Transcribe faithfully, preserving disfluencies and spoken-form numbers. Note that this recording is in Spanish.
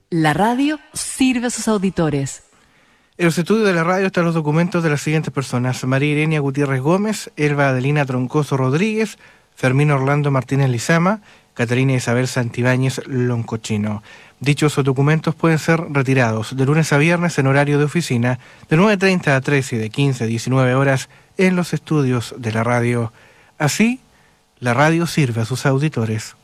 La radio sirve a sus auditores. En los estudios de la radio están los documentos de las siguientes personas: María Irenia Gutiérrez Gómez, Elba Adelina Troncoso Rodríguez, Fermín Orlando Martínez Lizama, Catarina Isabel Santibáñez Loncochino. Dichos documentos pueden ser retirados de lunes a viernes en horario de oficina, de nueve treinta a trece y de quince a diecinueve horas en los estudios de la radio. Así, la radio sirve a sus auditores.